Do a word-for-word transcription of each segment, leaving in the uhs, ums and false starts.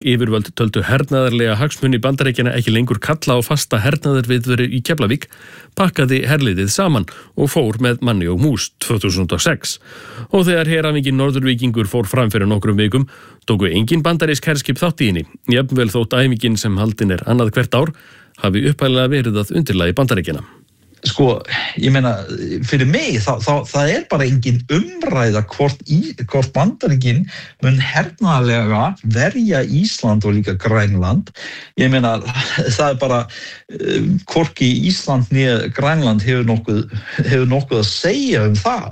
yfirvöld töldu hernaðarlega hagsmuni Bandaríkjanna ekki lengur kalla á fasta hernaðarviðveru í Keflavík, pakkaði herliðið saman og fór með manni og mús tvö þúsund og sex. Og þegar heræfingin Norðurvíkingur fór fram fyrir nokkrum vikum, tóku engin bandarísk herskip þátt í henni, jafnvel þótt æfingin sem haldin er annað hvert ár hafi upphæðlega verið að undirlagi Bandaríkjanna. Sko, ég meina, fyrir mig, þá, þá, það er bara engin umræða hvort, í, hvort Bandaríkin mun hernaðarlega verja Ísland og líka Grænland. Ég meina, það er bara, uh, hvorki Ísland né Grænland hefur nokkuð, hefur nokkuð að segja um það.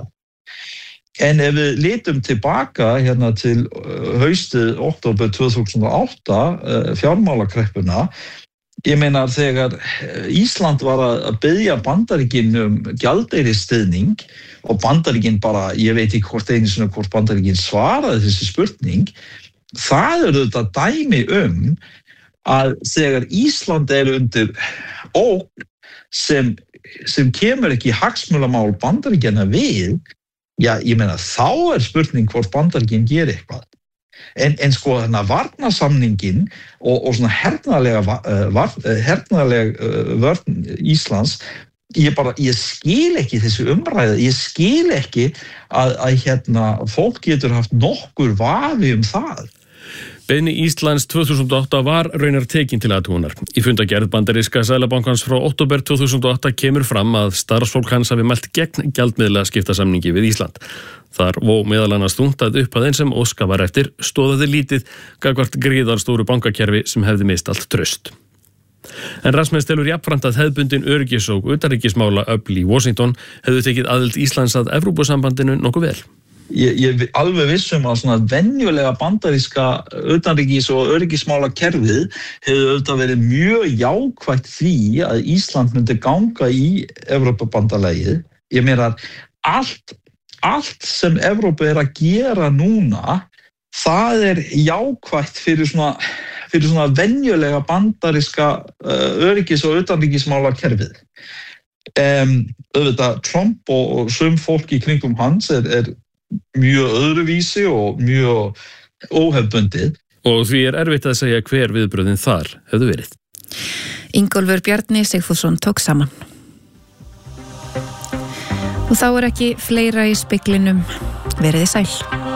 En ef við litum tilbaka hérna til haustið október tvö þúsund og átta, uh, fjármálakreppuna, ég meina þegar Ísland var að biðja Bandaríkin um gjaldeyrisstuðning og Bandaríkin bara, ég veit ekki hvort einu sinni hvort Bandaríkin svaraði þessi spurning, það er þetta dæmi um að þegar Ísland er undir ógn sem, sem kemur ekki hagsmunamál Bandaríkjanna við, já, ég meina þá er spurning hvort Bandaríkin gerir eitthvað. En, en sko þarna varnarsamningin og, og svona hernaðarlega uh, hernaðarleg uh, vörn Íslands, ég bara, ég skil ekki þessi umræða, ég skil ekki að, að hérna fólk getur haft nokkur vafi um það. Beiðni Íslands tvö þúsund og átta var raunar tekin til athugunar. Í fundargerð bandaríska Seðlabankans frá október tvö þúsund og átta kemur fram að starfsfólk hans hafi mælt gegn gjaldmiðlaskiptasamningi við Ísland. Þar vó meðal annars þungt að upphæðin sem óskað var eftir stóðaði lítið gagnvart gríðarstóru bankakerfi sem hefði mist allt traust. En Rasmus telur jafnframt að hefðbundin öryggis- og utanríkismála öfl í Washington hefðu tekið aðild Íslands að Evrópusambandinu nokkuð vel. Ég, ég er alveg viss um að svona venjulega bandaríska utanríkis- og öryggismála kerfið hefur auðvitað verið mjög jákvætt því að Ísland myndi ganga í Evrópubandalagið. Ég meina allt, allt sem Evrópa er að gera núna, það er jákvætt fyrir svona, fyrir svona venjulega bandaríska uh, öryggis- og utanríkismála kerfið. Um, auðvitað Trump og, og sum fólk í kringum hans er, er mjög öðruvísi og mjög óhefbundið. Og því er erfitt að segja hver viðbröðin þar hefðu verið. Ingólfur Bjarni Sigfússon tók saman. Og þá er ekki fleira í speglinum. Veriði sæl.